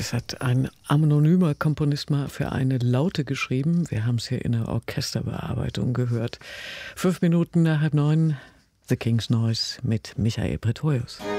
Das hat ein anonymer Komponist mal für eine Laute geschrieben. Wir haben es hier in der Orchesterbearbeitung gehört. 5 Minuten nach 8:30, The King's Noise mit Michael Pretorius.